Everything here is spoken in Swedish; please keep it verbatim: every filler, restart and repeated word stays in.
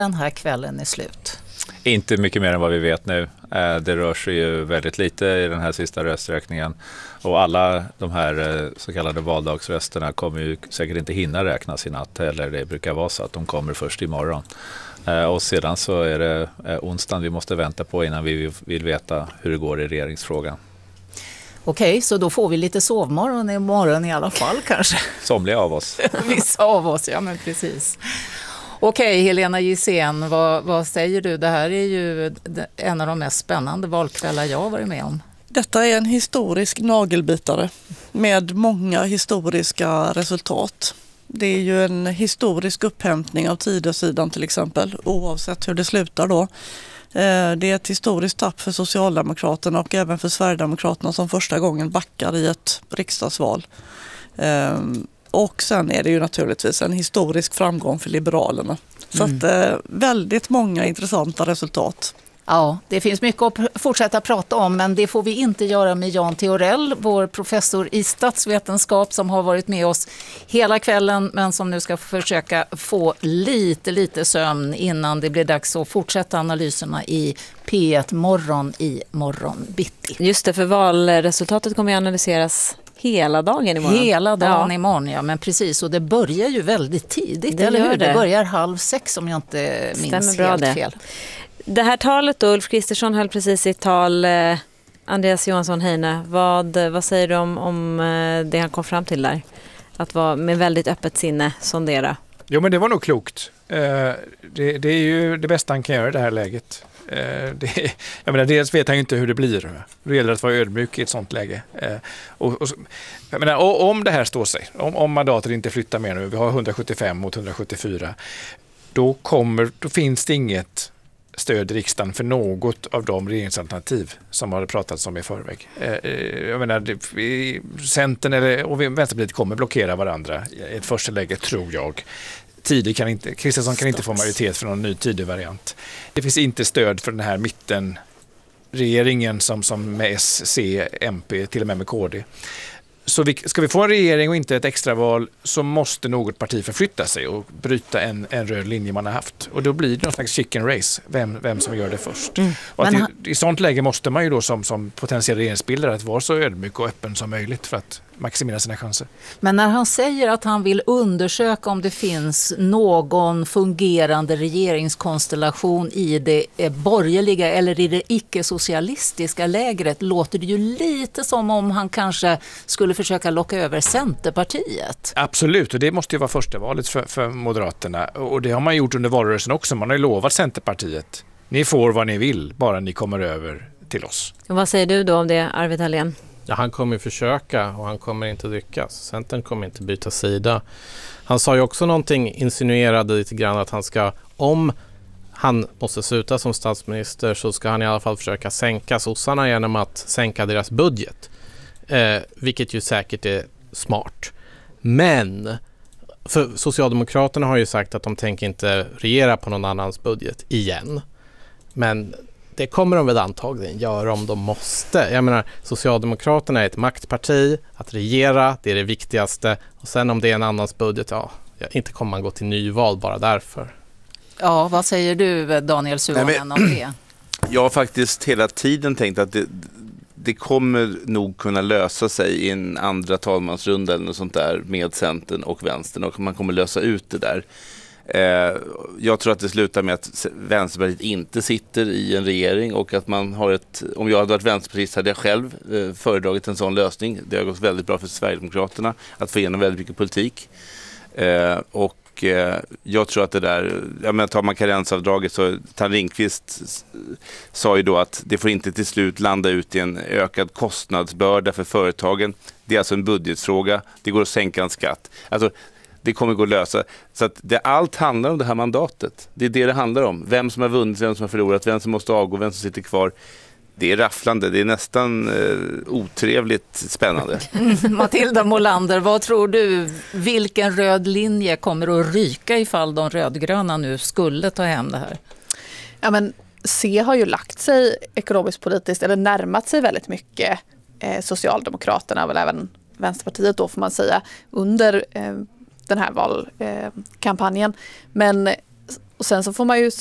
Den här kvällen är slut. Inte mycket mer än vad vi vet nu. Det rör sig ju väldigt lite i den här sista rösträkningen. Och alla de här så kallade valdagsrösterna kommer ju säkert inte hinna räknas i natt. Eller det brukar vara så att de kommer först imorgon. Och sedan så är det onsdagen vi måste vänta på innan vi vill veta hur det går i regeringsfrågan. Okej, så då får vi lite sovmorgon imorgon i alla fall kanske. Somliga av oss. Vissa av oss, ja men precis. Okej, Helena Gissén, vad, vad säger du? Det här är ju en av de mest spännande valkvällar jag har varit med om. Detta är en historisk nagelbitare med många historiska resultat. Det är ju en historisk upphämtning av Tidösidan till exempel, oavsett hur det slutar då. Det är ett historiskt tapp för Socialdemokraterna och även för Sverigedemokraterna som första gången backar i ett riksdagsval. Och sen är det ju naturligtvis en historisk framgång för Liberalerna. Så Mm. att väldigt många intressanta resultat. Ja, det finns mycket att fortsätta prata om, men det får vi inte göra med Jan Theorell, vår professor i statsvetenskap som har varit med oss hela kvällen men som nu ska försöka få lite, lite sömn innan det blir dags att fortsätta analyserna i P ett morgon i morgon bitti. Just det, för valresultatet kommer att analyseras hela dagen imorgon. Hela dagen ja. imorgon, ja, men precis. Och det börjar ju väldigt tidigt, det eller hur? Det. det börjar halv sex om jag inte minns bra helt det. fel. Det här talet då, Ulf Kristersson höll precis sitt tal, eh, Andreas Johansson Heine, vad, vad säger du om, om eh, det han kom fram till där? Att vara med väldigt öppet sinne sondera. Jo, men det var nog klokt. Eh, det, det är ju det bästa han kan göra i det här läget. Eh, det, jag menar, dels vet han ju inte hur det blir. Det gäller att vara ödmjuk i ett sånt läge. Eh, och, och, jag menar, och, om det här står sig, om, om mandatet inte flyttar mer nu, vi har hundrasjuttiofem mot hundrasjuttiofyra, då, kommer, då finns det inget stöd i riksdagen för något av de regeringsalternativ som har pratats om i förväg. Jag menar, Centern eller, och Vänsterpartiet kommer blockera varandra i ett första läge, tror jag. Tidig kan inte, Kristersson kan inte få majoritet för någon ny tidig variant. Det finns inte stöd för den här mittenregeringen som, som med S, C, M P, till och med med K D. Så vi, ska vi få en regering och inte ett extraval så måste något parti förflytta sig och bryta en, en röd linje man har haft. Och då blir det någon slags chicken race, vem, vem som gör det först. Mm. Och att han... i, I sånt läge måste man ju då som, som potentiell regeringsbildare att vara så ödmjuk och öppen som möjligt för att maximera sina chanser. Men när han säger att han vill undersöka om det finns någon fungerande regeringskonstellation i det borgerliga eller i det icke-socialistiska lägret, låter det ju lite som om han kanske skulle försöka locka över Centerpartiet. Absolut, och det måste ju vara första valet för, för Moderaterna. Och det har man gjort under valrörelsen också. Man har ju lovat Centerpartiet, ni får vad ni vill, bara ni kommer över till oss. Och vad säger du då om det, Arvid Hallén? Ja, han kommer försöka och han kommer inte lyckas. Centern kommer inte byta sida. Han sa ju också någonting, insinuerade lite grann att han ska, om han måste sluta som statsminister så ska han i alla fall försöka sänka sossarna genom att sänka deras budget. Eh, vilket ju säkert är smart. Men för Socialdemokraterna har ju sagt att de tänker inte regera på någon annans budget igen. Men det kommer de väl antagligen göra om de måste. Jag menar, Socialdemokraterna är ett maktparti. Att regera, det är det viktigaste. Och sen om det är en annans budget, ja, inte kommer man gå till nyval bara därför. Ja, vad säger du, Daniel Suhonen, om det? Jag har faktiskt hela tiden tänkt att det, det kommer nog kunna lösa sig i en andra talmansrunda eller något sånt där med Centern och Vänstern, och man kommer lösa ut det där. Jag tror att det slutar med att Vänsterpartiet inte sitter i en regering och att man har ett, om jag hade varit vänsterpartist hade jag själv föredragit en sån lösning. Det har gått väldigt bra för Sverigedemokraterna att få igenom väldigt mycket politik. Och jag tror att det där, jag menar, tar man karensavdraget så Tan Ringqvist sa ju då att det får inte till slut landa ut i en ökad kostnadsbörda för företagen. Det är alltså en budgetfråga, det går att sänka en skatt. Alltså det kommer gå att lösa. Så att det, allt handlar om det här mandatet. Det är det det handlar om. Vem som har vunnit, vem som har förlorat, vem som måste avgå, vem som sitter kvar. Det är rafflande. Det är nästan eh, otrevligt spännande. Matilda Molander, vad tror du? Vilken röd linje kommer att ryka ifall de rödgröna nu skulle ta hem det här? Ja, men C har ju lagt sig ekonomiskt politiskt eller närmat sig väldigt mycket eh, Socialdemokraterna, väl även Vänsterpartiet då får man säga, under eh, den här valkampanjen. Men Och sen så får man ju